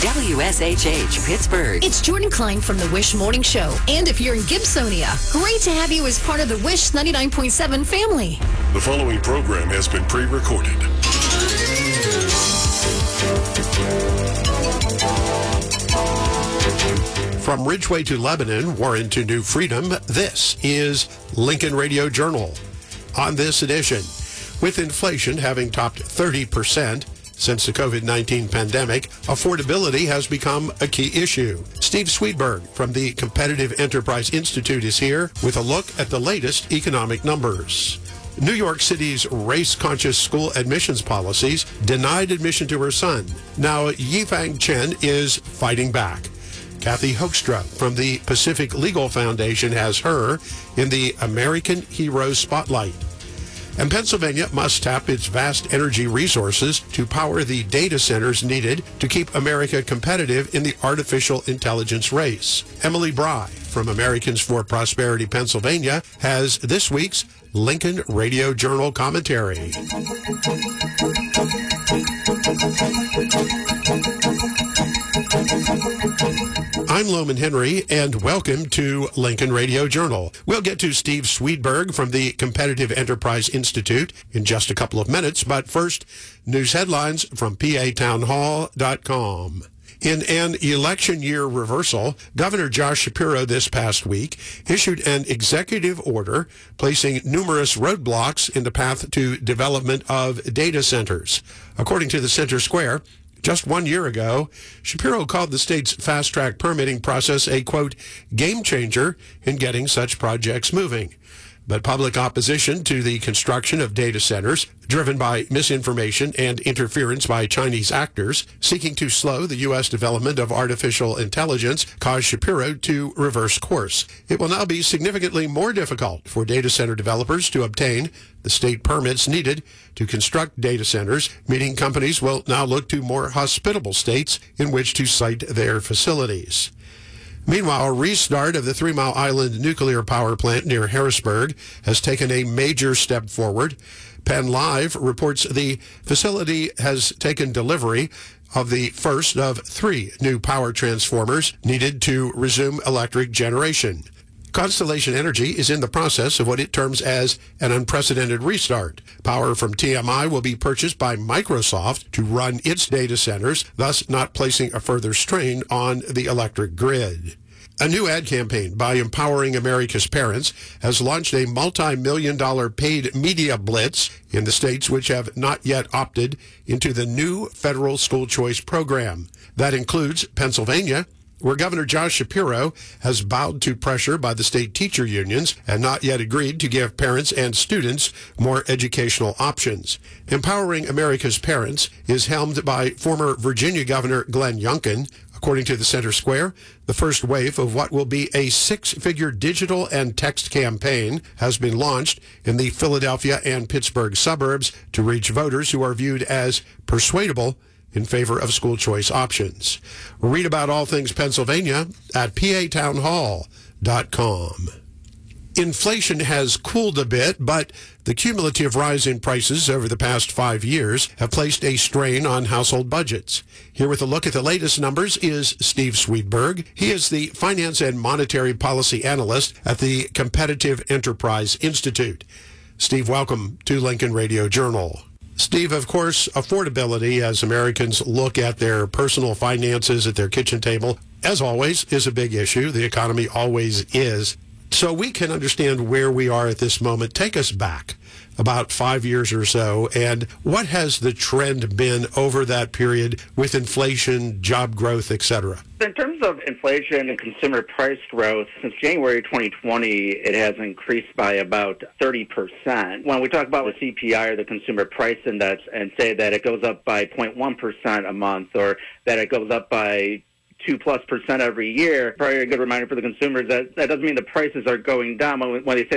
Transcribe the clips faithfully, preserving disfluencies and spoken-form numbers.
W S H H Pittsburgh. It's Jordan Klein from the Wish Morning Show. And if you're in Gibsonia, great to have you as part of the Wish ninety-nine point seven family. The following program has been pre-recorded. From Ridgeway to Lebanon, Warren to New Freedom, this is Lincoln Radio Journal. On this edition, with inflation having topped thirty percent since the COVID nineteen pandemic, affordability has become a key issue. Steve Sweetberg from the Competitive Enterprise Institute is here with a look at the latest economic numbers. New York City's race-conscious school admissions policies denied admission to her son. Now, Yifang Chen is fighting back. Kathy Hoekstra from the Pacific Legal Foundation has her in the American Heroes Spotlight. And Pennsylvania must tap its vast energy resources to power the data centers needed to keep America competitive in the artificial intelligence race. Emily Bry from Americans for Prosperity Pennsylvania has this week's Lincoln Radio Journal commentary. I'm Loman Henry, and welcome to Lincoln Radio Journal. We'll get to Steve Sweetberg from the Competitive Enterprise Institute in just a couple of minutes, but first, news headlines from P A town hall dot com. In an election year reversal, Governor Josh Shapiro this past week issued an executive order placing numerous roadblocks in the path to development of data centers. According to the Center Square, just one year ago, Shapiro called the state's fast-track permitting process a, quote, game changer in getting such projects moving. But public opposition to the construction of data centers, driven by misinformation and interference by Chinese actors seeking to slow the U S development of artificial intelligence, caused Shapiro to reverse course. It will now be significantly more difficult for data center developers to obtain the state permits needed to construct data centers, meaning companies will now look to more hospitable states in which to site their facilities. Meanwhile, a restart of the Three Mile Island nuclear power plant near Harrisburg has taken a major step forward. Penn Live reports the facility has taken delivery of the first of three new power transformers needed to resume electric generation. Constellation Energy is in the process of what it terms as an unprecedented restart. Power from T M I will be purchased by Microsoft to run its data centers, thus not placing a further strain on the electric grid. A new ad campaign by Empowering America's Parents has launched a multi-million dollar paid media blitz in the states which have not yet opted into the new federal school choice program. That includes Pennsylvania, where Governor Josh Shapiro has bowed to pressure by the state teacher unions and not yet agreed to give parents and students more educational options. Empowering America's Parents is helmed by former Virginia Governor Glenn Youngkin. According to the Center Square, the first wave of what will be a six-figure digital and text campaign has been launched in the Philadelphia and Pittsburgh suburbs to reach voters who are viewed as persuadable in favor of school choice options. Read about all things Pennsylvania at P A town hall dot com. Inflation has cooled a bit, but the cumulative rise in prices over the past five years have placed a strain on household budgets. Here with a look at the latest numbers is Steve Sweetberg. He is the Finance and Monetary Policy Analyst at the Competitive Enterprise Institute. Steve, welcome to Lincoln Radio Journal. Steve, of course, affordability as Americans look at their personal finances at their kitchen table, as always, is a big issue. The economy always is. So we can understand where we are at this moment. Take us back about five years or so, and what has the trend been over that period with inflation, job growth, et cetera? In terms of inflation and consumer price growth, since January twenty twenty, it has increased by about thirty percent. When we talk about the C P I, or the Consumer Price Index, and say that it goes up by zero point one percent a month, or that it goes up by two plus percent every year, probably a good reminder for the consumers that that doesn't mean the prices are going down. When, when they say the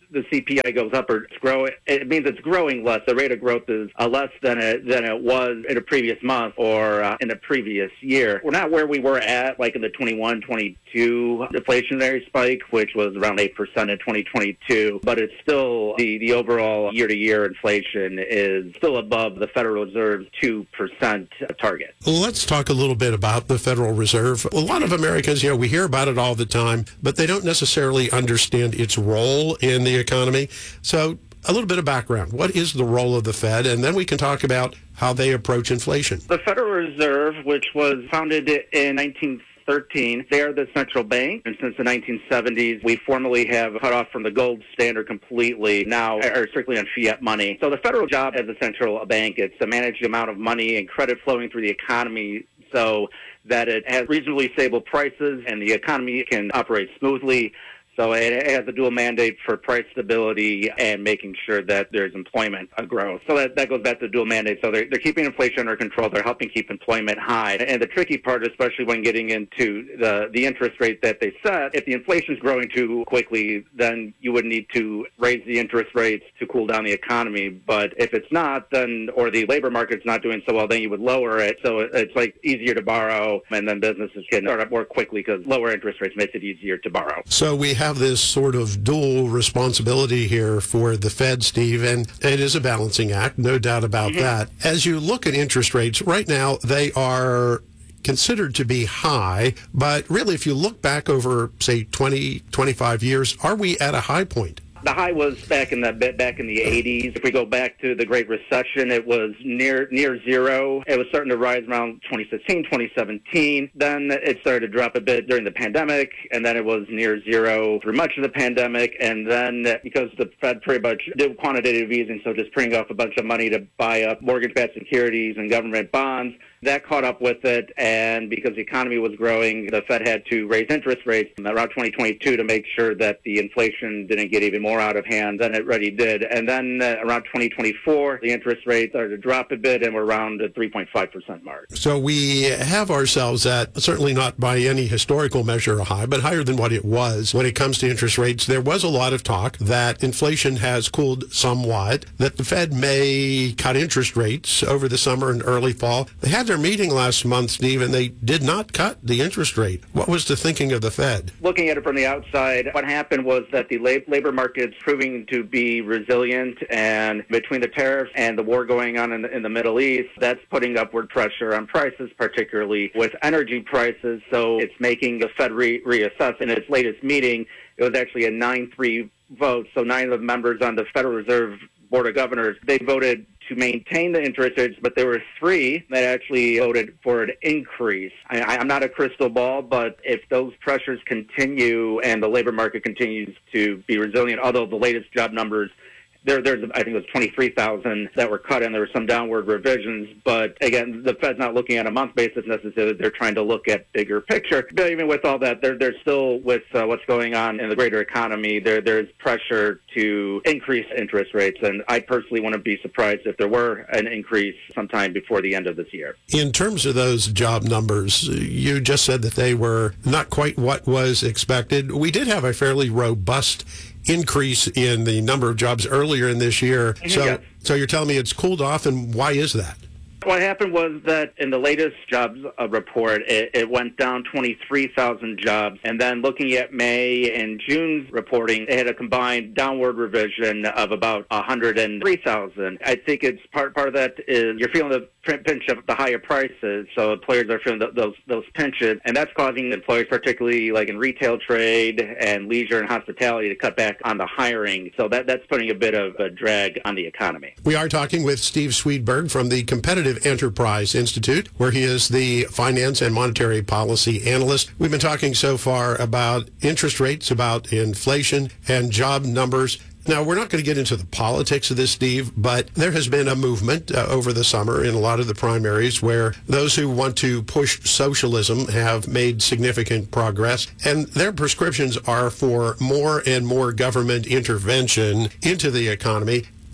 the C P I goes up or it's growing, it means it's growing less. The rate of growth is uh, less than it, than it was in a previous month or uh, in a previous year. We're not where we were at, like in the twenty-one, twenty-two deflationary spike, which was around eight percent in twenty twenty-two, but it's still, the, the overall year-to-year inflation is still above the Federal Reserve's two percent target. Let's talk a little bit about the Federal Reserve. A lot of Americans, you know, we hear about it all the time, but they don't necessarily understand its role in the economy. So a little bit of background. What is the role of the Fed? And then we can talk about how they approach inflation. The Federal Reserve, which was founded in nineteen thirteen, they are the central bank, and since the nineteen seventies, we formally have cut off from the gold standard completely, now are strictly on fiat money. So the federal job as a central bank, it's to manage the amount of money and credit flowing through the economy so that it has reasonably stable prices and the economy can operate smoothly. So it has a dual mandate for price stability and making sure that there's employment growth. So that, that goes back to the dual mandate. So they're, they're keeping inflation under control. They're helping keep employment high. And the tricky part, especially when getting into the, the interest rate that they set, if the inflation is growing too quickly, then you would need to raise the interest rates to cool down the economy. But if it's not, then, or the labor market's not doing so well, then you would lower it. So it's like easier to borrow, and then businesses can start up more quickly because lower interest rates makes it easier to borrow. So we have have this sort of dual responsibility here for the Fed, Steve, and it is a balancing act, no doubt about mm-hmm. that. As you look at interest rates, right now they are considered to be high, but really if you look back over, say, twenty, twenty-five years, are we at a high point? The high was back in the back in the eighties. If we go back to the Great Recession, it was near near zero. It was starting to rise around twenty sixteen, twenty seventeen. Then it started to drop a bit during the pandemic, and then it was near zero through much of the pandemic. And then because the Fed pretty much did quantitative easing, so just printing off a bunch of money to buy up mortgage-backed securities and government bonds, that caught up with it, and because the economy was growing, the Fed had to raise interest rates around twenty twenty-two to make sure that the inflation didn't get even more out of hand than it already did. And then uh, around twenty twenty-four, the interest rates started to drop a bit, and we're around the three point five percent mark. So we have ourselves at, certainly not by any historical measure high, but higher than what it was when it comes to interest rates. There was a lot of talk that inflation has cooled somewhat, that the Fed may cut interest rates over the summer and early fall. They had their meeting last month, Steve, and they did not cut the interest rate. What was the thinking of the Fed? Looking at it from the outside, what happened was that the lab- labor market's proving to be resilient, and between the tariffs and the war going on in the, in the Middle East, that's putting upward pressure on prices, particularly with energy prices. So it's making the Fed re- reassess. In its latest meeting, it was actually a nine three vote. So nine of the members on the Federal Reserve Board of Governors, they voted to maintain the interest rates, but there were three that actually voted for an increase. I, I'm not a crystal ball, but if those pressures continue and the labor market continues to be resilient, although the latest job numbers, There, there's, I think it was twenty-three thousand that were cut, and there were some downward revisions. But again, the Fed's not looking at a month basis necessarily. They're trying to look at bigger picture. But even with all that, they're, they're still, with uh, what's going on in the greater economy, there, there's pressure to increase interest rates. And I personally wouldn't be surprised if there were an increase sometime before the end of this year. In terms of those job numbers, you just said that they were not quite what was expected. We did have a fairly robust increase in the number of jobs earlier in this year. So, yes. so you're telling me it's cooled off, and why is that? What happened was that in the latest jobs uh, report, it, it went down twenty-three thousand jobs. And then looking at May and June's reporting, they had a combined downward revision of about one hundred three thousand. I think it's part part of that is you're feeling the pinch of the higher prices, so employers are feeling those those pinches, and that's causing employers, particularly like in retail trade and leisure and hospitality, to cut back on the hiring. So that that's putting a bit of a drag on the economy. We are talking with Steve Swedberg from the Competitive Enterprise Institute, where he is the finance and monetary policy analyst. We've been talking so far about interest rates, about inflation, and job numbers. Now, we're not going to get into the politics of this, Steve, but there has been a movement uh, over the summer in a lot of the primaries where those who want to push socialism have made significant progress, and their prescriptions are for more and more government intervention into the economy.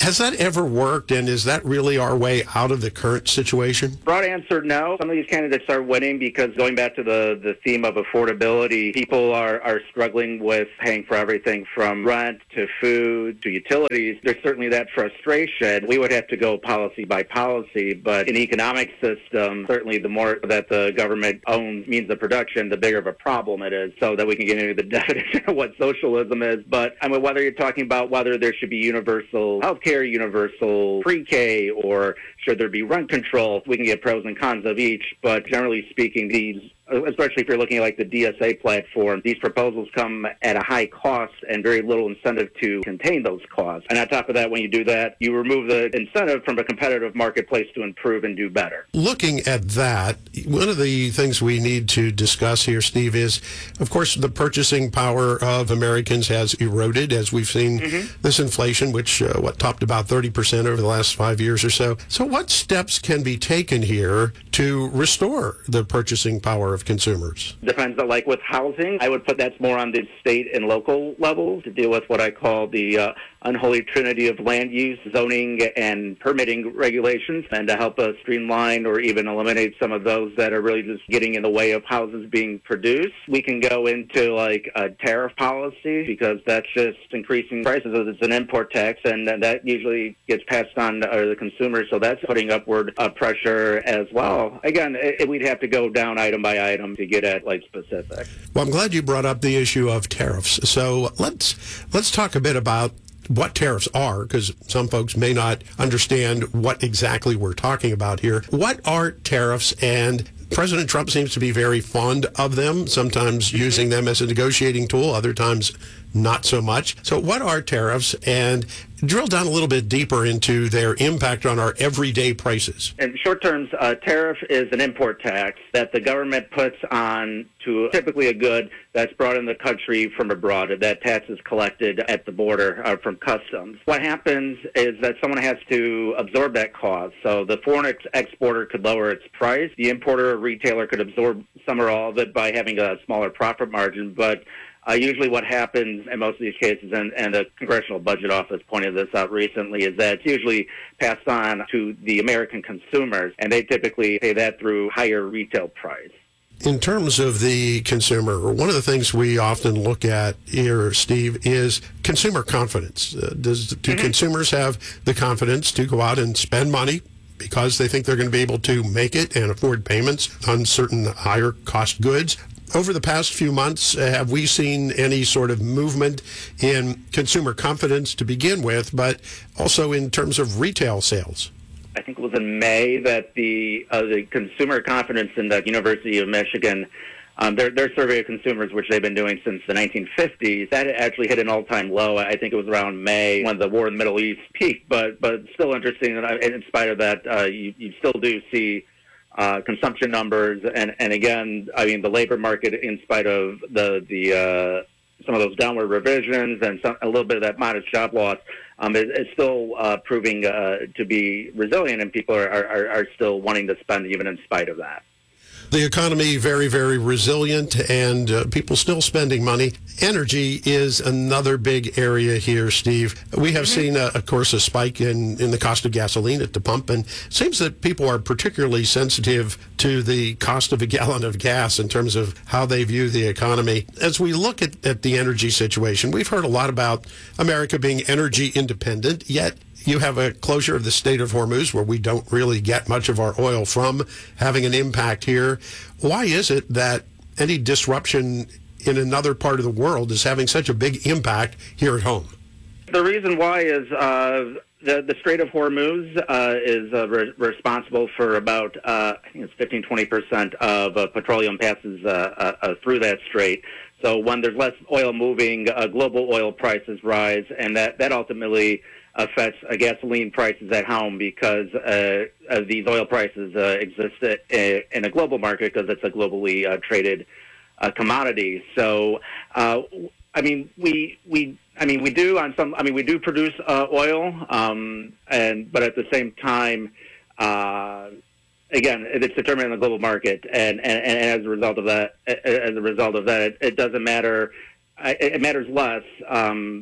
Has that ever worked, and is that really our way out of the current situation? Broad answer, no. Some of these candidates are winning because going back to the, the theme of affordability, people are, are struggling with paying for everything from rent to food to utilities. There's certainly that frustration. We would have to go policy by policy, but in the economic system, certainly the more that the government owns means of production, the bigger of a problem it is, so that we can get into the definition of what socialism is. But I mean, whether you're talking about whether there should be universal health care, universal pre-K, or should there be rent control, we can get pros and cons of each. But generally speaking, these, especially if you're looking at like the D S A platform, these proposals come at a high cost and very little incentive to contain those costs. And on top of that, when you do that, you remove the incentive from a competitive marketplace to improve and do better. Looking at that, one of the things we need to discuss here, Steve, is, of course, the purchasing power of Americans has eroded as we've seen mm-hmm. this inflation, which uh, what topped about thirty percent over the last five years or so. So what steps can be taken here to restore the purchasing power of consumers? Depends on, like with housing, I would put that's more on the state and local levels to deal with what I call the uh, unholy trinity of land use, zoning, and permitting regulations, and to help us streamline or even eliminate some of those that are really just getting in the way of houses being produced. We can go into like a tariff policy because that's just increasing prices. It's an import tax, and that usually gets passed on to the consumer, so that's putting upward uh, pressure as well. Again, it, we'd have to go down item by item to get at like specifics. Well, I'm glad you brought up the issue of tariffs. So let's let's talk a bit about what tariffs are, because some folks may not understand what exactly we're talking about here. What are tariffs? And President Trump seems to be very fond of them, sometimes mm-hmm. using them as a negotiating tool, other times not so much. So what are tariffs? And drill down a little bit deeper into their impact on our everyday prices. In short terms, a tariff is an import tax that the government puts on to typically a good that's brought in the country from abroad. That tax is collected at the border uh, from customs. What happens is that someone has to absorb that cost. So the foreign ex- exporter could lower its price. The importer or retailer could absorb some or all of it by having a smaller profit margin. But Uh, usually what happens in most of these cases, and, and the Congressional Budget Office pointed this out recently, is that it's usually passed on to the American consumers, and they typically pay that through higher retail price. In terms of the consumer, one of the things we often look at here, Steve, is consumer confidence. Uh, does, do mm-hmm. consumers have the confidence to go out and spend money because they think they're going to be able to make it and afford payments on certain higher cost goods? Over the past few months, have we seen any sort of movement in consumer confidence to begin with, but also in terms of retail sales? I think it was in May that the uh, the consumer confidence in the University of Michigan, um, their, their survey of consumers, which they've been doing since the nineteen fifties, that actually hit an all-time low. I think it was around May when the war in the Middle East peaked, but but still interesting that in spite of that, uh, you, you still do see Uh, consumption numbers, and, and again, I mean, the labor market, in spite of the the uh, some of those downward revisions and some, a little bit of that modest job loss, um, is, is still uh, proving uh, to be resilient, and people are, are, are still wanting to spend even in spite of that. The economy very, very resilient, and uh, people still spending money. Energy is another big area here, Steve. We have mm-hmm. seen, uh, of course, a spike in, in the cost of gasoline at the pump, and it seems that people are particularly sensitive to the cost of a gallon of gas in terms of how they view the economy. As we look at, at the energy situation, we've heard a lot about America being energy independent, yet you have a closure of the Strait of Hormuz where we don't really get much of our oil from, having an impact here. Why is it that any disruption in another part of the world is having such a big impact here at home? The reason why is uh, the, the Strait of Hormuz uh, is uh, re- responsible for about, uh, I think it's fifteen to twenty percent of uh, petroleum passes uh, uh, through that strait. So when there's less oil moving, uh, global oil prices rise, and that, that ultimately affects uh, gasoline prices at home because uh, uh, these oil prices uh, exist in a global market because it's a globally uh, traded uh, commodity. So, uh, I mean, we we I mean we do on some. I mean, we do produce uh, oil, um, and but at the same time, uh, again, it's determined in the global market, and, and, and as a result of that, as a result of that, it, it doesn't matter. It, it matters less. Um,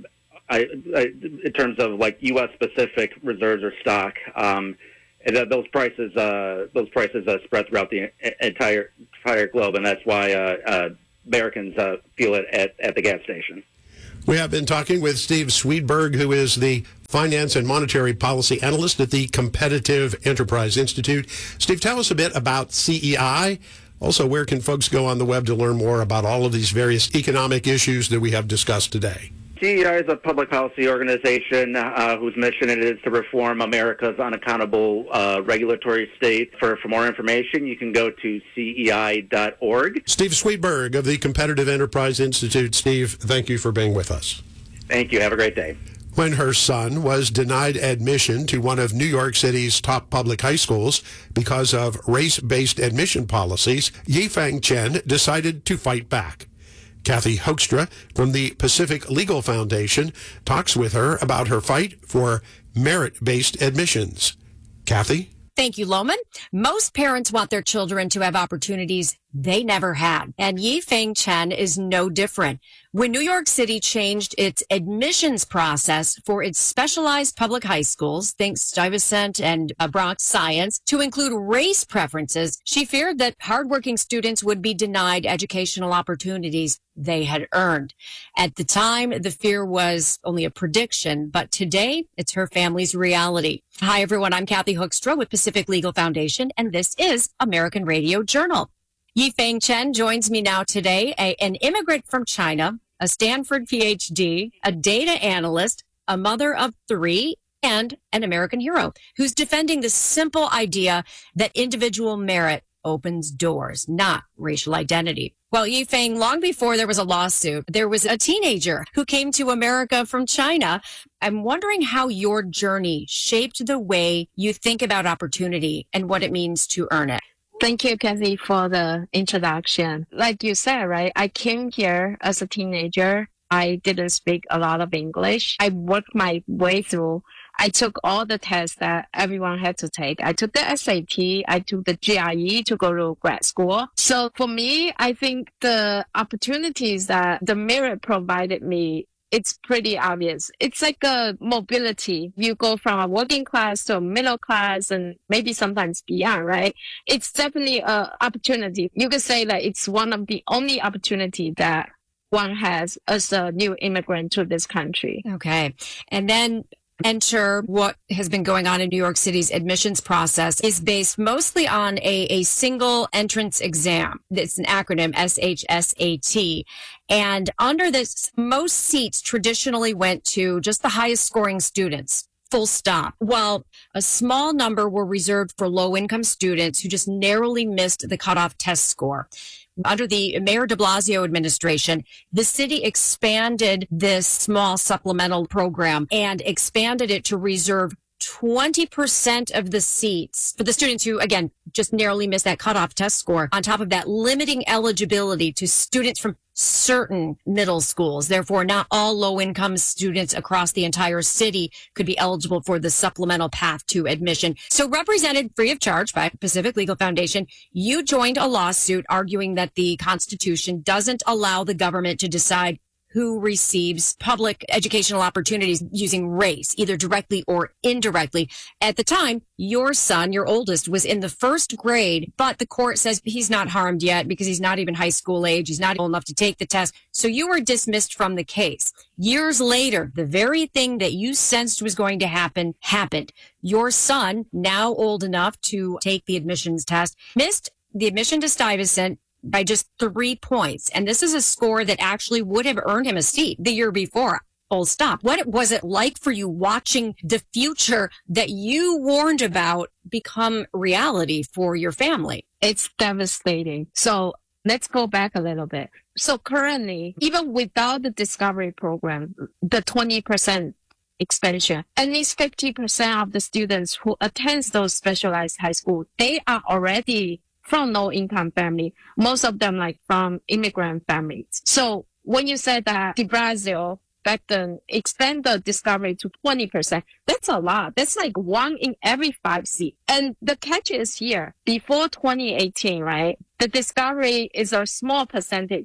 I, I, in terms of like U S specific reserves or stock. Um, and that those prices, uh, those prices uh, spread throughout the entire entire globe, and that's why uh, uh, Americans uh, feel it at, at the gas station. We have been talking with Steve Sweetberg, who is the Finance and Monetary Policy Analyst at the Competitive Enterprise Institute. Steve, tell us a bit about C E I. Also, where can folks go on the web to learn more about all of these various economic issues that we have discussed today? C E I is a public policy organization uh, whose mission it is to reform America's unaccountable uh, regulatory state. For, for more information, you can go to C E I dot org. Steve Sweetberg of the Competitive Enterprise Institute. Steve, thank you for being with us. Thank you. Have a great day. When her son was denied admission to one of New York City's top public high schools because of race-based admission policies, Yifeng Chen decided to fight back. Kathy Hoekstra from the Pacific Legal Foundation talks with her about her fight for merit-based admissions. Kathy? Thank you, Loman. Most parents want their children to have opportunities they never had, and Yifeng Chen is no different. When New York City changed its admissions process for its specialized public high schools, think Stuyvesant and uh, Bronx Science, to include race preferences, she feared that hardworking students would be denied educational opportunities they had earned. At the time, the fear was only a prediction, but today it's her family's reality. Hi, everyone. I'm Kathy Hoekstra with Pacific Legal Foundation, and this is American Radio Journal. Yifeng Chen joins me now today, a, an immigrant from China, a Stanford P H D, a data analyst, a mother of three, and an American hero who's defending the simple idea that individual merit opens doors, not racial identity. Well, Yifeng, long before there was a lawsuit, there was a teenager who came to America from China. I'm wondering how your journey shaped the way you think about opportunity and what it means to earn it. Thank you, Kathy, for the introduction. Like you said, right, I came here as a teenager. I didn't speak a lot of English. I worked my way through. I took all the tests that everyone had to take. I took the S A T. I took the G R E to go to grad school. So for me, I think the opportunities that the merit provided me, it's pretty obvious. It's like a mobility. You go from a working class to a middle class and maybe sometimes beyond, right? It's definitely an opportunity. You could say that it's one of the only opportunity that one has as a new immigrant to this country. Okay. And then enter what has been going on in New York City's admissions process is based mostly on a, a single entrance exam. It's an acronym, S H S A T. And under this, most seats traditionally went to just the highest scoring students. Full stop. While a small number were reserved for low-income students who just narrowly missed the cutoff test score. Under the Mayor de Blasio administration, the city expanded this small supplemental program and expanded it to reserve twenty percent of the seats for the students who, again, just narrowly missed that cutoff test score. On top of that, limiting eligibility to students from certain middle schools. Therefore, not all low-income students across the entire city could be eligible for the supplemental path to admission. So represented free of charge by Pacific Legal Foundation, you joined a lawsuit arguing that the Constitution doesn't allow the government to decide who receives public educational opportunities using race, either directly or indirectly. At the time, your son, your oldest, was in the first grade, but the court says he's not harmed yet because he's not even high school age. He's not old enough to take the test. So you were dismissed from the case. Years later, the very thing that you sensed was going to happen, happened. Your son, now old enough to take the admissions test, missed the admission to Stuyvesant by just three points. And this is a score that actually would have earned him a seat the year before. Full stop. What was it like for you watching the future that you warned about become reality for your family? It's devastating. So let's go back a little bit. So currently, even without the Discovery Program, the twenty percent expansion, at least fifty percent of the students who attend those specialized high schools, they are already from low-income family, most of them like from immigrant families. So when you said that de Blasio back then extend the Discovery to twenty percent, that's a lot. That's like one in every five seats. And the catch is here, before twenty eighteen, right, the Discovery is a small percentage.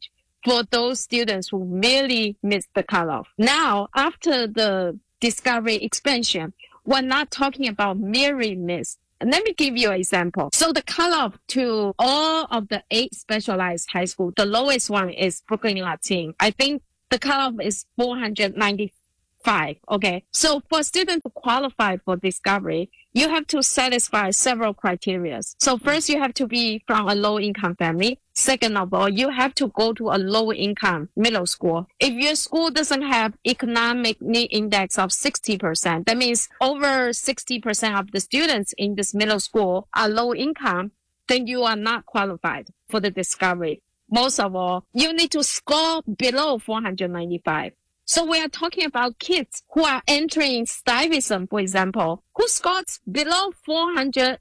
for those students who merely missed the cutoff. Now, after the Discovery expansion, we're not talking about merely miss. Let me give you an example. So the cutoff to all of the eight specialized high schools, the lowest one is Brooklyn Latin. I think the cutoff is four hundred ninety-five. Okay. So for students to qualify for Discovery, you have to satisfy several criteria. So first, you have to be from a low income family. Second of all, you have to go to a low income middle school. If your school doesn't have economic need index of sixty percent, that means over sixty percent of the students in this middle school are low income, then you are not qualified for the Discovery. Most of all, you need to score below four hundred ninety-five. So we are talking about kids who are entering Stuyvesant, for example, who scored below four hundred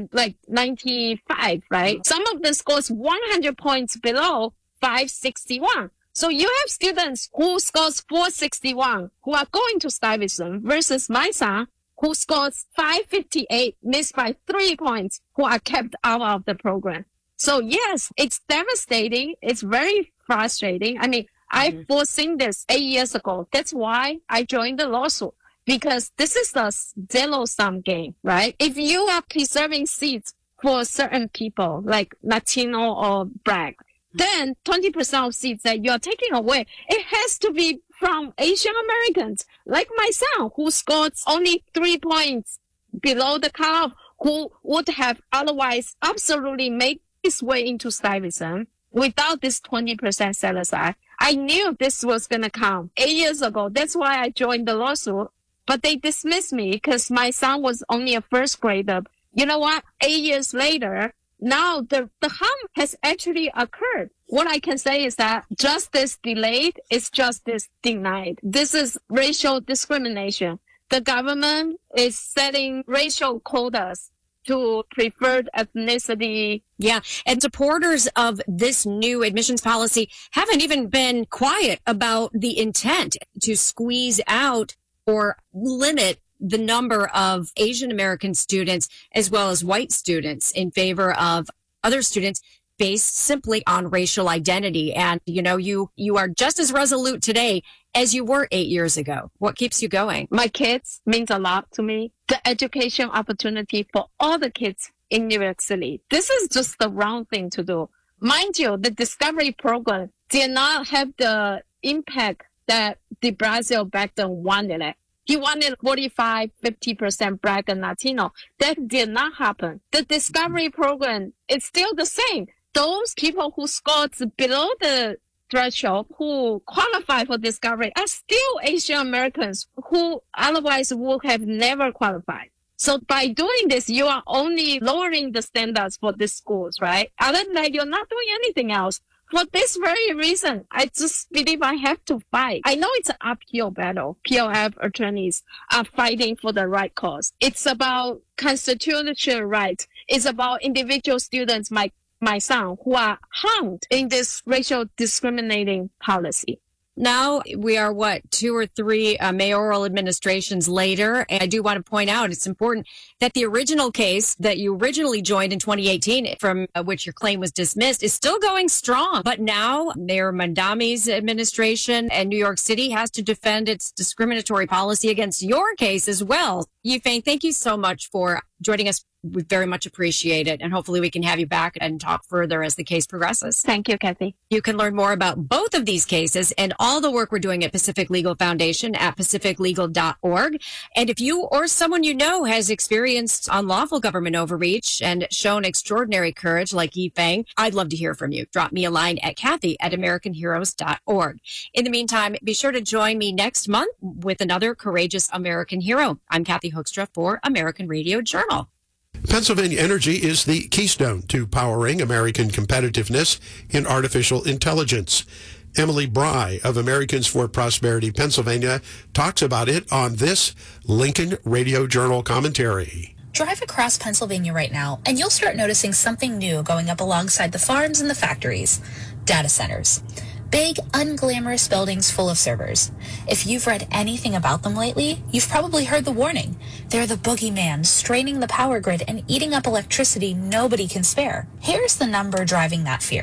ninety-five, right? Some of them scores one hundred points below five sixty-one. So you have students who scores four sixty-one who are going to Stuyvesant versus my son who scores five fifty-eight, missed by three points, who are kept out of the program. So yes, it's devastating. It's very frustrating. I mean, I mm-hmm. foreseen this eight years ago. That's why I joined the lawsuit, because this is a zero-sum game, right? If you are preserving seats for certain people, like Latino or Black, then twenty percent of seats that you're taking away, it has to be from Asian Americans, like my son, who scored only three points below the cutoff, who would have otherwise absolutely made his way into Stuyvesant without this twenty percent set aside. I knew this was going to come eight years ago. That's why I joined the lawsuit. But they dismissed me because my son was only a first grader. You know what? Eight years later, now the, the harm has actually occurred. What I can say is that justice delayed is justice denied. This is racial discrimination. The government is setting racial quotas to preferred ethnicity. Yeah. And supporters of this new admissions policy haven't even been quiet about the intent to squeeze out or limit the number of Asian American students as well as white students in favor of other students based simply on racial identity. And, you know, you, you are just as resolute today as you were eight years ago. What keeps you going? My kids means a lot to me. The education opportunity for all the kids in New York City. This is just the wrong thing to do. Mind you, the Discovery program did not have the impact that de Blasio back then wanted it. He wanted forty-five, fifty percent Black and Latino. That did not happen. The Discovery program is still the same. Those people who scored below the threshold, who qualify for Discovery, are still Asian Americans who otherwise would have never qualified. So by doing this, you are only lowering the standards for these schools, right? Other than that, you're not doing anything else. For this very reason, I just believe I have to fight. I know it's an uphill battle. P L F attorneys are fighting for the right cause. It's about constitutional rights. It's about individual students, my my son, who are harmed in this racial discriminating policy. Now we are, what, two or three uh, mayoral administrations later. And I do want to point out, it's important that the original case that you originally joined in twenty eighteen, from uh, which your claim was dismissed, is still going strong. But now Mayor Mamdani's administration and New York City has to defend its discriminatory policy against your case as well. Yifeng, thank you so much for joining us. We very much appreciate it. And hopefully we can have you back and talk further as the case progresses. Thank you, Kathy. You can learn more about both of these cases and all the work we're doing at Pacific Legal Foundation at pacific legal dot org. And if you or someone you know has experienced unlawful government overreach and shown extraordinary courage like Yifeng, I'd love to hear from you. Drop me a line at Kathy at american heroes dot org. In the meantime, be sure to join me next month with another courageous American hero. I'm Kathy Hoekstra for American Radio Journal. Pennsylvania Energy is the keystone to powering American competitiveness in artificial intelligence. Emily Bry of Americans for Prosperity Pennsylvania talks about it on this Lincoln Radio Journal commentary. Drive across Pennsylvania right now, and you'll start noticing something new going up alongside the farms and the factories. Data centers. Big, unglamorous buildings full of servers. If you've read anything about them lately, you've probably heard the warning. They're the boogeyman, straining the power grid and eating up electricity nobody can spare. Here's the number driving that fear.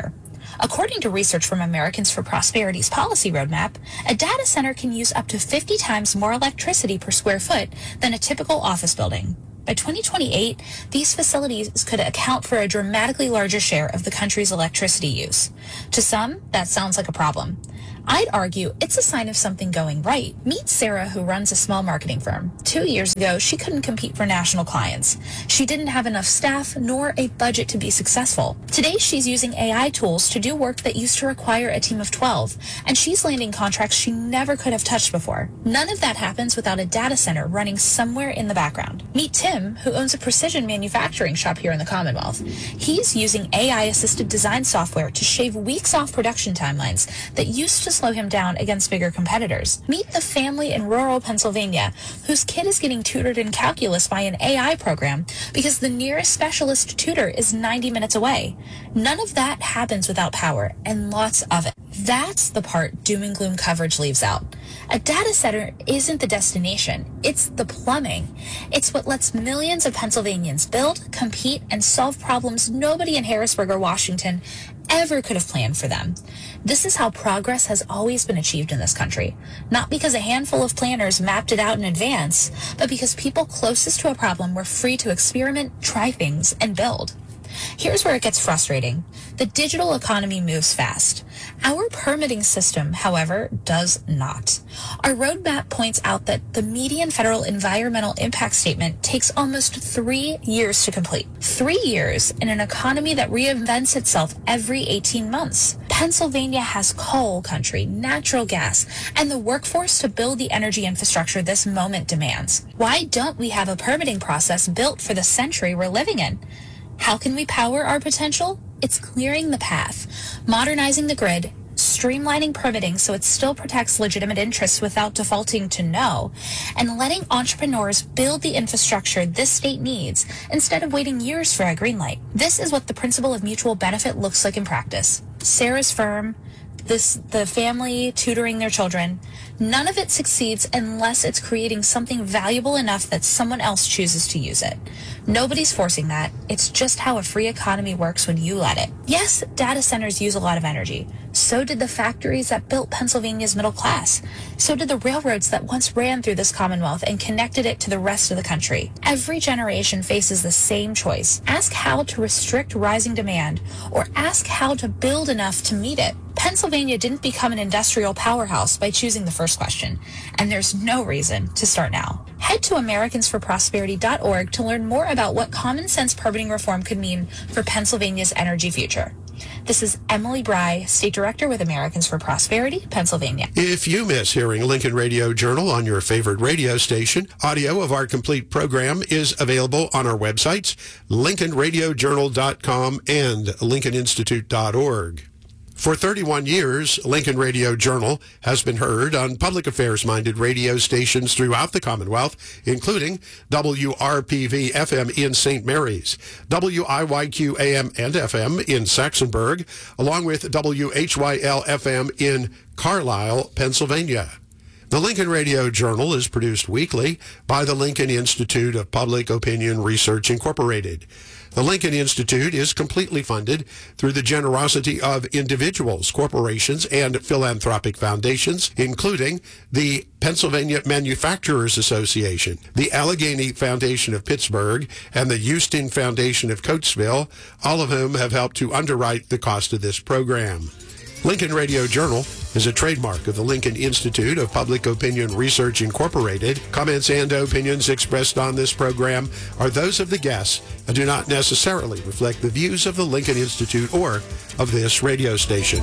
According to research from Americans for Prosperity's policy roadmap, a data center can use up to fifty times more electricity per square foot than a typical office building. By twenty twenty-eight, these facilities could account for a dramatically larger share of the country's electricity use. To some, that sounds like a problem. I'd argue it's a sign of something going right. Meet Sarah, who runs a small marketing firm. Two years ago, she couldn't compete for national clients. She didn't have enough staff nor a budget to be successful. Today, she's using A I tools to do work that used to require a team of twelve, and she's landing contracts she never could have touched before. None of that happens without a data center running somewhere in the background. Meet Tim, who owns a precision manufacturing shop here in the Commonwealth. He's using A I-assisted design software to shave weeks off production timelines that used to slow him down against bigger competitors. Meet the family in rural Pennsylvania whose kid is getting tutored in calculus by an A I program because the nearest specialist tutor is ninety minutes away. None of that happens without power, and lots of it. That's the part doom and gloom coverage leaves out. A data center isn't the destination, it's the plumbing. It's what lets millions of Pennsylvanians build, compete, and solve problems nobody in Harrisburg or Washington ever could have planned for them. This is how progress has always been achieved in this country, not because a handful of planners mapped it out in advance, but because people closest to a problem were free to experiment, try things, and build. Here's where it gets frustrating. The digital economy moves fast. Our permitting system, however, does not. Our roadmap points out that the median federal environmental impact statement takes almost three years to complete. Three years in an economy that reinvents itself every eighteen months. Pennsylvania has coal country, natural gas, and the workforce to build the energy infrastructure this moment demands. Why don't we have a permitting process built for the century we're living in? How can we power our potential? It's clearing the path, modernizing the grid, streamlining permitting so it still protects legitimate interests without defaulting to no, and letting entrepreneurs build the infrastructure this state needs instead of waiting years for a green light. This is what the principle of mutual benefit looks like in practice. Sarah's firm, this the family tutoring their children, none of it succeeds unless it's creating something valuable enough that someone else chooses to use it. Nobody's forcing that. It's just how a free economy works when you let it. Yes, data centers use a lot of energy. So did the factories that built Pennsylvania's middle class. So did the railroads that once ran through this Commonwealth and connected it to the rest of the country. Every generation faces the same choice. Ask how to restrict rising demand, or ask how to build enough to meet it. Pennsylvania didn't become an industrial powerhouse by choosing the first question, and there's no reason to start now. Head to Americans for Prosperity dot org to learn more about what common sense permitting reform could mean for Pennsylvania's energy future. This is Emily Bry, State Director with Americans for Prosperity, Pennsylvania. If you miss hearing Lincoln Radio Journal on your favorite radio station, audio of our complete program is available on our websites, lincoln radio journal dot com and lincoln institute dot org. For thirty-one years, Lincoln Radio Journal has been heard on public affairs-minded radio stations throughout the Commonwealth, including W R P V F M in Saint Mary's, W I Y Q A M and F M in Saxonburg, along with W H Y L F M in Carlisle, Pennsylvania. The Lincoln Radio Journal is produced weekly by the Lincoln Institute of Public Opinion Research, Incorporated. The Lincoln Institute is completely funded through the generosity of individuals, corporations, and philanthropic foundations, including the Pennsylvania Manufacturers Association, the Allegheny Foundation of Pittsburgh, and the Houston Foundation of Coatesville, all of whom have helped to underwrite the cost of this program. Lincoln Radio Journal is a trademark of the Lincoln Institute of Public Opinion Research, Incorporated. Comments and opinions expressed on this program are those of the guests and do not necessarily reflect the views of the Lincoln Institute or of this radio station.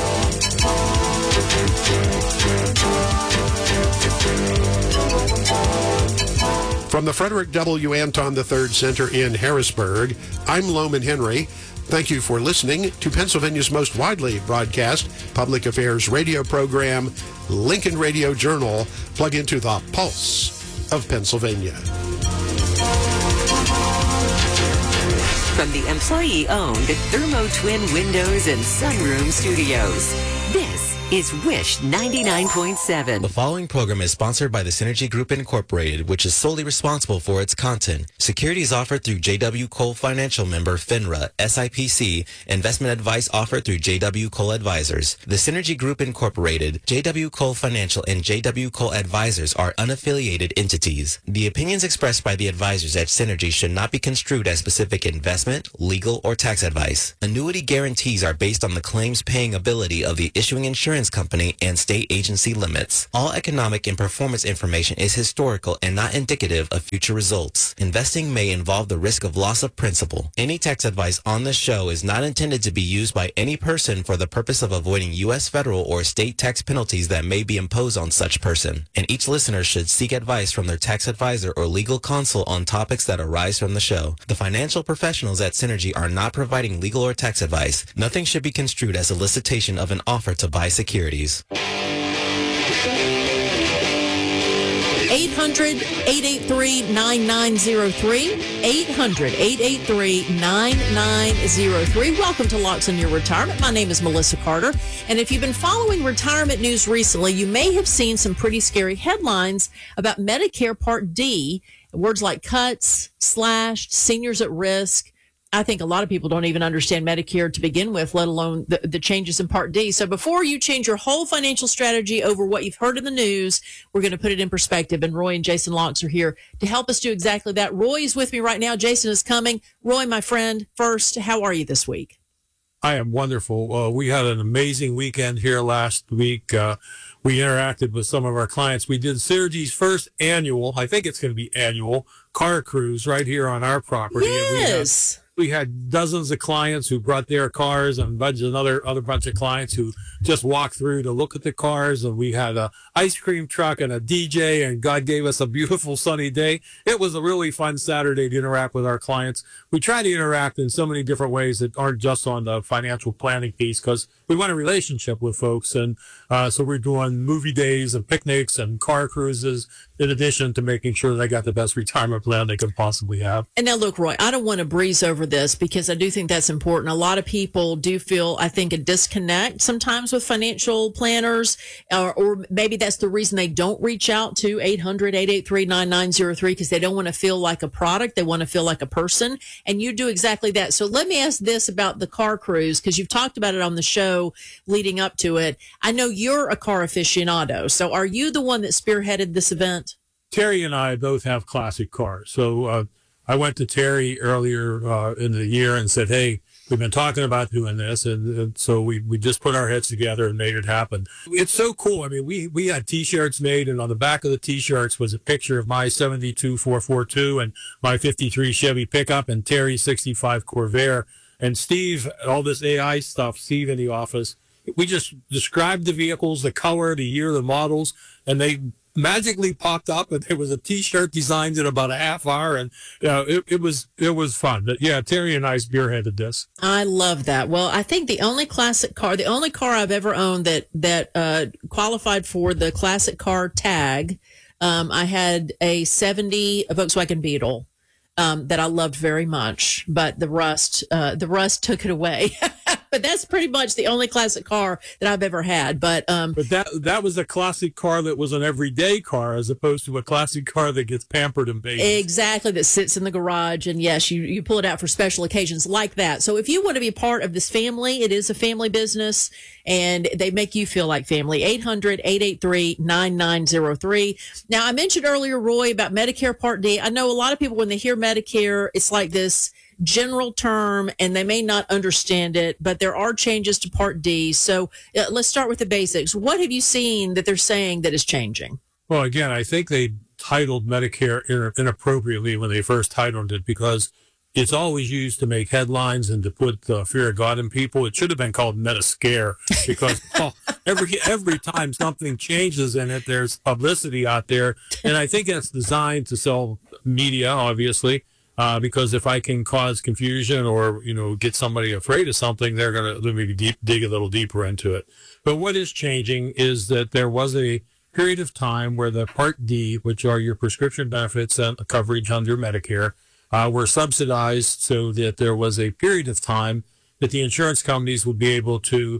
From the Frederick W. Anton the third Center in Harrisburg, I'm Loman Henry. Thank you for listening to Pennsylvania's most widely broadcast public affairs radio program, Lincoln Radio Journal. Plug into the pulse of Pennsylvania. From the employee-owned Thermo Twin Windows and Sunroom Studios, this is Wish ninety-nine point seven. The following program is sponsored by the Synergy Group Incorporated, which is solely responsible for its content. Securities offered through J W. Cole Financial member FINRA, S I P C. Investment advice offered through J W. Cole Advisors. The Synergy Group Incorporated, J W. Cole Financial, and J W. Cole Advisors are unaffiliated entities. The opinions expressed by the advisors at Synergy should not be construed as specific investment, legal, or tax advice. Annuity guarantees are based on the claims paying ability of the issuing insurance company and state agency limits. All economic and performance information is historical and not indicative of future results. Investing may involve the risk of loss of principal. Any tax advice on this show is not intended to be used by any person for the purpose of avoiding U S federal or state tax penalties that may be imposed on such person, and each listener should seek advice from their tax advisor or legal counsel on topics that arise from the show. The financial professionals at Synergy are not providing legal or tax advice. Nothing should be construed as a solicitation of an offer to buy securities. eight hundred, eight eight three, nine nine zero three. eight hundred, eight eight three, nine nine zero three. Welcome to Locks on Your Retirement. My name is Melissa Carter. And if you've been following retirement news recently, you may have seen some pretty scary headlines about Medicare Part D. Words like cuts, slashed, seniors at risk. I think a lot of people don't even understand Medicare to begin with, let alone the, the changes in Part D. So before you change your whole financial strategy over what you've heard in the news, we're going to put it in perspective. And Roy and Jason Locks are here to help us do exactly that. Roy is with me right now. Jason is coming. Roy, my friend, first, how are you this week? I am wonderful. Uh, we had an amazing weekend here last week. Uh, we interacted with some of our clients. We did Synergy's first annual, I think it's going to be annual, car cruise right here on our property. Yes. We had dozens of clients who brought their cars and a bunch of another other bunch of clients who just walked through to look at the cars. And we had a ice cream truck and a D J, and God gave us a beautiful sunny day. It was a really fun Saturday to interact with our clients. We try to interact in so many different ways that aren't just on the financial planning piece, because we want a relationship with folks. And uh, so we're doing movie days and picnics and car cruises, in addition to making sure they got the best retirement plan they could possibly have. And now, look, Roy, I don't want to breeze over this because I do think that's important. A lot of people do feel, I think, a disconnect sometimes with financial planners, or, or maybe that's the reason they don't reach out to eight hundred, eight eight three, nine nine zero three, because they don't want to feel like a product. They want to feel like a person. And you do exactly that. So let me ask this about the car cruise, because you've talked about it on the show leading up to it. I know you're a car aficionado. So are you the one that spearheaded this event? Terry and I both have classic cars. So uh, I went to Terry earlier uh, in the year and said, hey, we've been talking about doing this. And, and so we, we just put our heads together and made it happen. It's so cool. I mean, we, we had T-shirts made, and on the back of the T-shirts was a picture of my seventy-two four forty-two and my fifty-three Chevy pickup and Terry's sixty-five Corvair. And Steve, all this A I stuff, Steve in the office, we just described the vehicles, the color, the year, the models, and they magically popped up, and there was a T-shirt designed in about a half hour, and uh, it, it was it was fun. But yeah, Terry and I spearheaded this. I love that. Well, I think the only classic car, the only car I've ever owned that that uh, qualified for the classic car tag, um, I had a seventy a Volkswagen Beetle. Um, that I loved very much, but the rust, uh, the rust took it away. But that's pretty much the only classic car that I've ever had. But um, but that that was a classic car that was an everyday car, as opposed to a classic car that gets pampered and bathed. Exactly, that sits in the garage, and yes, you you pull it out for special occasions like that. So if you want to be part of this family, it is a family business, and they make you feel like family. eight hundred, eight eight three, nine nine zero three. Now, I mentioned earlier, Roy, about Medicare Part D. I know a lot of people, when they hear Medicare, it's like this general term, and they may not understand it, but there are changes to Part D. So uh, let's start with the basics. What have you seen that they're saying that is changing? Well, again, I think they titled Medicare inappropriately when they first titled it, because it's always used to make headlines and to put uh, fear of God in people. It should have been called Metascare, because oh, every every time something changes in it, there's publicity out there. And I think it's designed to sell media, obviously, uh, because if I can cause confusion or, you know, get somebody afraid of something, they're going to maybe deep, dig a little deeper into it. But what is changing is that there was a period of time where the Part D, which are your prescription benefits and coverage under Medicare, Uh, were subsidized, so that there was a period of time that the insurance companies would be able to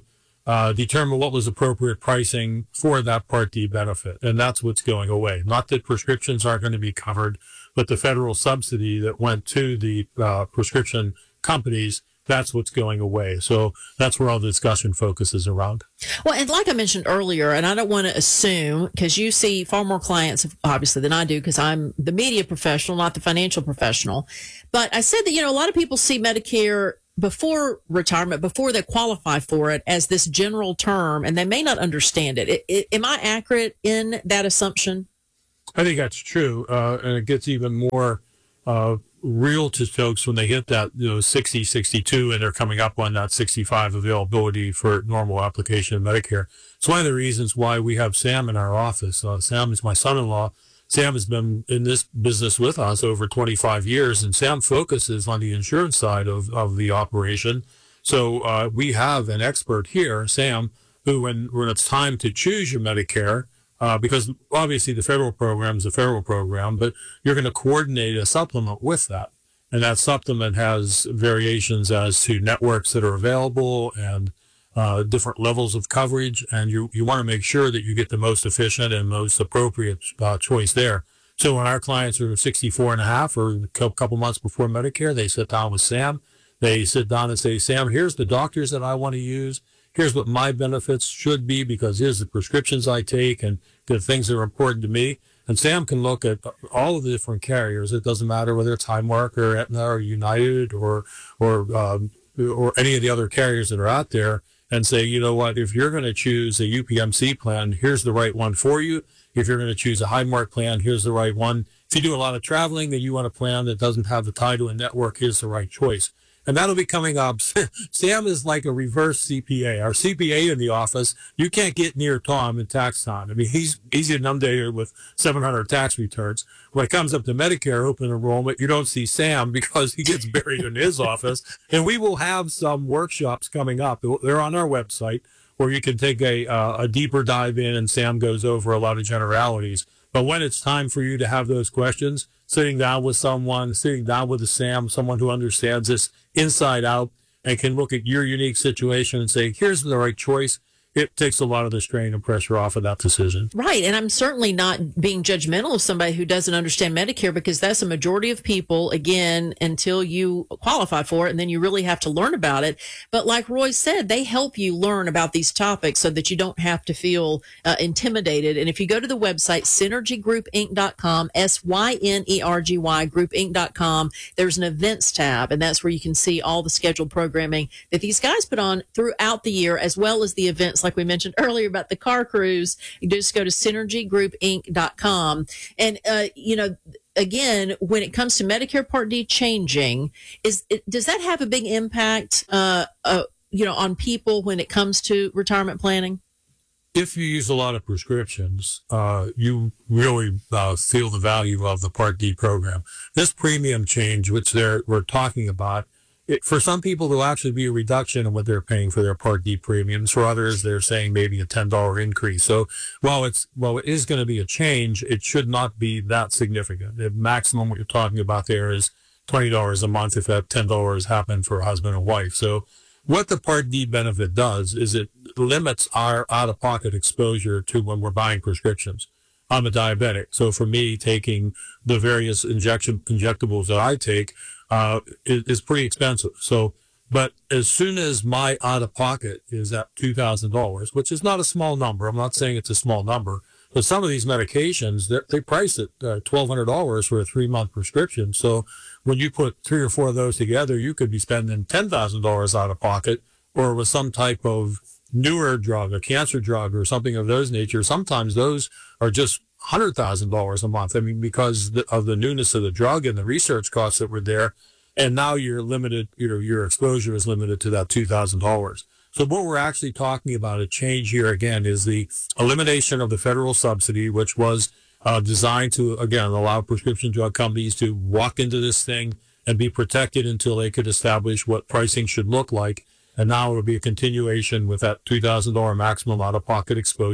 uh, determine what was appropriate pricing for that Part D benefit. And that's what's going away. Not that prescriptions aren't going to be covered, but the federal subsidy that went to the uh, prescription companies, that's what's going away. So that's where all the discussion focuses around. Well, and like I mentioned earlier, and I don't want to assume, because you see far more clients, obviously, than I do, because I'm the media professional, not the financial professional. But I said that, you know, a lot of people see Medicare before retirement, before they qualify for it, as this general term, and they may not understand it. It, it am I accurate in that assumption? I think that's true. Uh, and it gets even more uh, real to folks when they hit that, you know, sixty, sixty-two, and they're coming up on that sixty-five availability for normal application of Medicare. It's one of the reasons why we have Sam in our office. Uh, Sam is my son-in-law. Sam has been in this business with us over twenty-five years, and Sam focuses on the insurance side of, of the operation. So uh, we have an expert here, Sam, who when, when it's time to choose your Medicare, Uh, because obviously the federal program is a federal program, but you're going to coordinate a supplement with that. And that supplement has variations as to networks that are available and uh, different levels of coverage. And you, you want to make sure that you get the most efficient and most appropriate uh, choice there. So when our clients are sixty-four and a half or a couple months before Medicare, they sit down with Sam. They sit down and say, Sam, here's the doctors that I want to use. Here's what my benefits should be, because here's the prescriptions I take and the things that are important to me. And Sam can look at all of the different carriers. It doesn't matter whether it's Highmark or Aetna or United or or um, or any of the other carriers that are out there, and say, you know what, if you're going to choose a U P M C plan, here's the right one for you. If you're going to choose a Highmark plan, here's the right one. If you do a lot of traveling, then you want a plan that doesn't have the tie to a network, here's the right choice. And that'll be coming up. Sam is like a reverse C P A. Our C P A in the office, you can't get near Tom in tax time. I mean, he's he's inundated with seven hundred tax returns. When it comes up to Medicare open enrollment, you don't see Sam because he gets buried in his office. And we will have some workshops coming up. They're on our website where you can take a, uh, a deeper dive in, and Sam goes over a lot of generalities. But when it's time for you to have those questions, sitting down with someone, sitting down with a Sam, someone who understands this inside out and can look at your unique situation and say, here's the right choice, it takes a lot of the strain and pressure off of that decision. Right. And I'm certainly not being judgmental of somebody who doesn't understand Medicare, because that's a majority of people, again, until you qualify for it, and then you really have to learn about it. But like Roy said, they help you learn about these topics so that you don't have to feel uh, intimidated. And if you go to the website, synergy group inc dot com, S Y N E R G Y, group inc dot com, there's an events tab, and that's where you can see all the scheduled programming that these guys put on throughout the year, as well as the events like we mentioned earlier about the car cruise. You just go to synergy group inc dot com. And, uh, you know, again, when it comes to Medicare Part D changing, is it, does that have a big impact, uh, uh, you know, on people when it comes to retirement planning? If you use a lot of prescriptions, uh, you really uh, feel the value of the Part D program. This premium change, which they're, we're talking about, it, for some people, there'll actually be a reduction in what they're paying for their Part D premiums. For others, they're saying maybe a ten dollars increase. So while it's, while it is going to be a change, it should not be that significant. The maximum what you're talking about there is twenty dollars a month if that ten dollars happened for a husband and wife. So what the Part D benefit does is it limits our out-of-pocket exposure to when we're buying prescriptions. I'm a diabetic, so for me, taking the various injection injectables that I take uh, is, is pretty expensive. So, but as soon as my out-of-pocket is at two thousand dollars, which is not a small number, I'm not saying it's a small number, but some of these medications, they price at uh, twelve hundred dollars for a three-month prescription. So when you put three or four of those together, you could be spending ten thousand dollars out of pocket, or with some type of newer drug, a cancer drug or something of those nature. Sometimes those are just one hundred thousand dollars a month. I mean, because of the newness of the drug and the research costs that were there. And now you're limited, you know, your exposure is limited to that two thousand dollars. So what we're actually talking about, a change here again, is the elimination of the federal subsidy, which was uh, designed to, again, allow prescription drug companies to walk into this thing and be protected until they could establish what pricing should look like. And now it will be a continuation with that two thousand dollars maximum out-of-pocket exposure.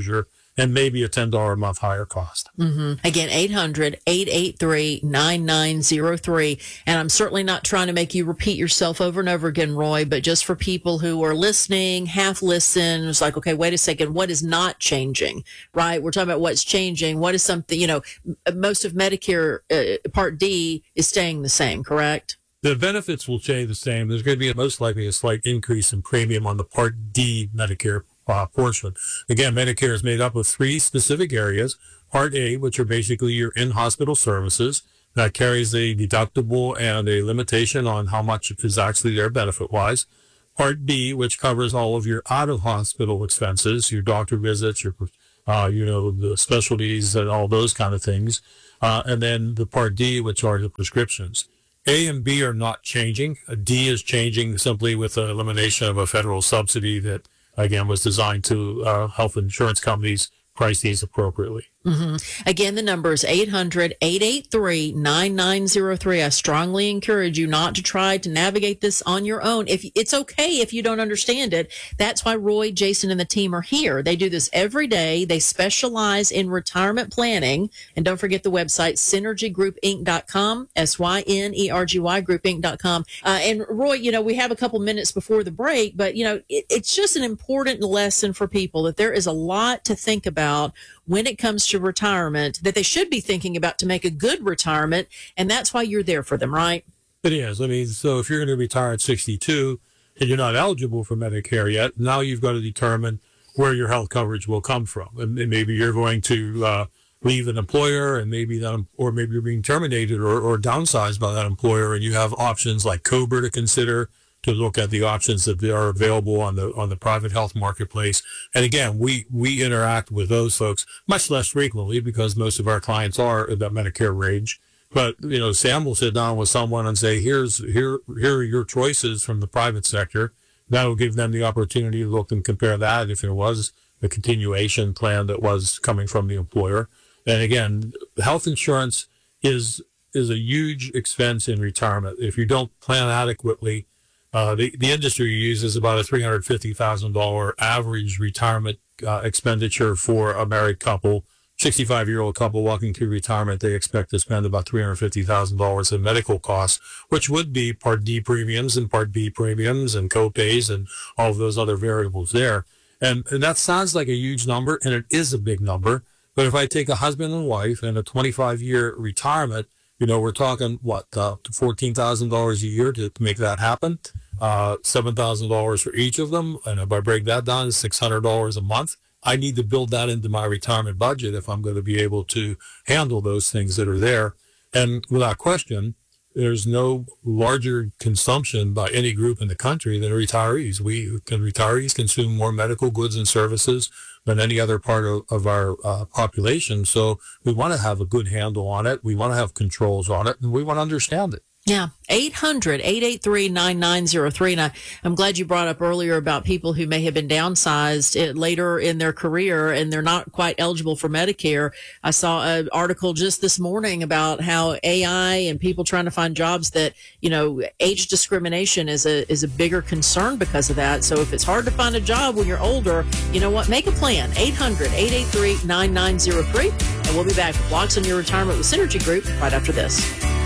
and maybe a ten dollars a month higher cost. Mm-hmm. Again, eight hundred, eight eight three, nine nine zero three. And I'm certainly not trying to make you repeat yourself over and over again, Roy, but just for people who are listening, half listen, it's like, okay, wait a second, what is not changing, right? We're talking about what's changing. What is something, you know, most of Medicare uh, Part D is staying the same, correct? The benefits will stay the same. There's going to be most likely a slight increase in premium on the Part D Medicare uh, portion. Again, Medicare is made up of three specific areas. Part A, which are basically your in-hospital services, that carries a deductible and a limitation on how much is actually there benefit-wise. Part B, which covers all of your out-of-hospital expenses, your doctor visits, your, uh, you know, the specialties and all those kind of things. Uh, and then the Part D, which are the prescriptions. A and B are not changing. D is changing simply with the elimination of a federal subsidy that, again, was designed to uh, health insurance companies price these appropriately. Mm-hmm. Again, the number is eight hundred, eight eight three, nine nine zero three. I strongly encourage you not to try to navigate this on your own. If it's okay if you don't understand it, that's why Roy, Jason, and the team are here. They do this every day. They specialize in retirement planning. And don't forget the website, synergy group inc dot com, S Y N E R G Y group inc dot com. Uh, and Roy, you know, we have a couple minutes before the break, but, you know, it, it's just an important lesson for people that there is a lot to think about when it comes to retirement that they should be thinking about to make a good retirement. And that's why you're there for them, right? It is. I mean, so if you're going to retire at sixty-two and you're not eligible for Medicare yet, now you've got to determine where your health coverage will come from. And maybe you're going to uh, leave an employer, and maybe that, or maybe you're being terminated or, or downsized by that employer, and you have options like COBRA to consider, to look at the options that are available on the on the private health marketplace. And again, we we interact with those folks much less frequently because most of our clients are at that Medicare range. But, you know, Sam will sit down with someone and say, here's here here are your choices from the private sector. That will give them the opportunity to look and compare that if there was a continuation plan that was coming from the employer. And again, health insurance is is a huge expense in retirement. If you don't plan adequately, Uh, the, the industry uses about a three hundred fifty thousand dollars average retirement uh, expenditure for a married couple. sixty-five-year-old couple walking through retirement, they expect to spend about three hundred fifty thousand dollars in medical costs, which would be Part D premiums and Part B premiums and co-pays and all of those other variables there. And, and that sounds like a huge number, and it is a big number. But if I take a husband and wife and a twenty-five-year retirement, you know, we're talking, what, uh, fourteen thousand dollars a year to, to make that happen, uh, seven thousand dollars for each of them. And if I break that down, it's six hundred dollars a month. I need to build that into my retirement budget if I'm going to be able to handle those things that are there. And without question, there's no larger consumption by any group in the country than retirees. We can, retirees consume more medical goods and services than any other part of, of our uh, population. So we want to have a good handle on it. We want to have controls on it, and we want to understand it. Yeah, eight hundred, eight eight three, nine nine zero three. And I, I'm glad you brought up earlier about people who may have been downsized it, later in their career and they're not quite eligible for Medicare. I saw an article just this morning about how A I and people trying to find jobs that, you know, age discrimination is a is a bigger concern because of that. So if it's hard to find a job when you're older, you know what? Make a plan. eight hundred, eight eight three, nine nine zero three. And we'll be back with Locks on Your Retirement with Synergy Group right after this.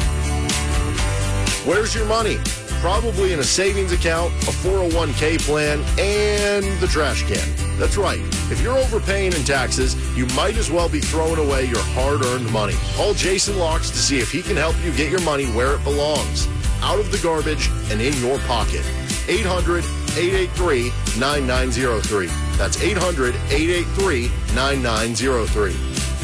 Where's your money? Probably in a savings account, a four oh one k plan, and the trash can. That's right. If you're overpaying in taxes, you might as well be throwing away your hard-earned money. Call Jason Locks to see if he can help you get your money where it belongs, out of the garbage and in your pocket. eight hundred, eight eight three, nine nine zero three. That's eight hundred, eight eight three, nine nine zero three.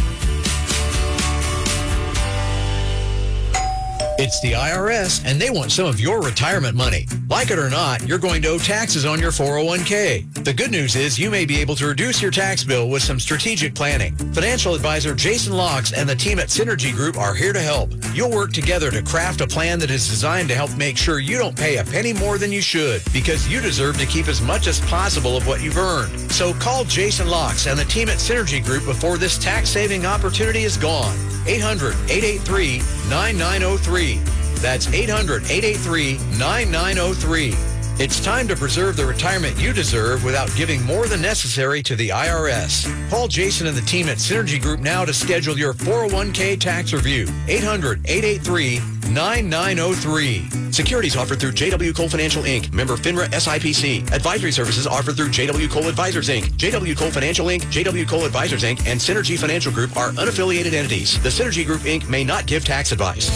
It's the I R S, and they want some of your retirement money. Like it or not, you're going to owe taxes on your four oh one k. The good news is you may be able to reduce your tax bill with some strategic planning. Financial advisor Jason Locks and the team at Synergy Group are here to help. You'll work together to craft a plan that is designed to help make sure you don't pay a penny more than you should, because you deserve to keep as much as possible of what you've earned. So call Jason Locks and the team at Synergy Group before this tax-saving opportunity is gone. eight hundred, eight eight three, nine nine zero three. That's eight hundred, eight eight three, nine nine zero three. It's time to preserve the retirement you deserve without giving more than necessary to the I R S. Call Jason and the team at Synergy Group now to schedule your four oh one k tax review. eight hundred, eight eight three, nine nine oh three. Securities offered through J W Cole Financial Incorporated, member FINRA S I P C. Advisory services offered through J W Cole Advisors Incorporated. J W Cole Financial Incorporated, J W Cole Advisors Incorporated, and Synergy Financial Group are unaffiliated entities. The Synergy Group Incorporated may not give tax advice.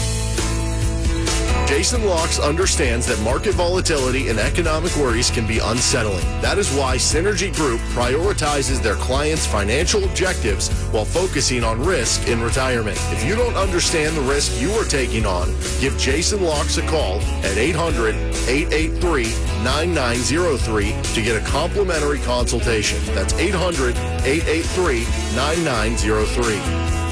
Jason Locks understands that market volatility and economic worries can be unsettling. That is why Synergy Group prioritizes their clients' financial objectives while focusing on risk in retirement. If you don't understand the risk you are taking on, give Jason Locks a call at eight hundred, eight eight three, nine nine oh three to get a complimentary consultation. That's eight hundred, eight eight three, nine nine oh three.